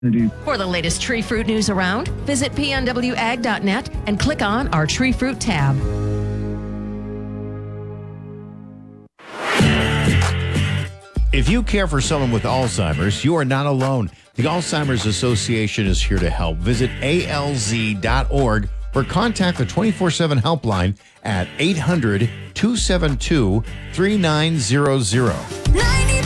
For the latest tree fruit news around, visit pnwag.net and click on our tree fruit tab. If you care for someone with Alzheimer's, you are not alone. The Alzheimer's Association is here to help. Visit alz.org or contact the 24/7 helpline at 800-272-3900.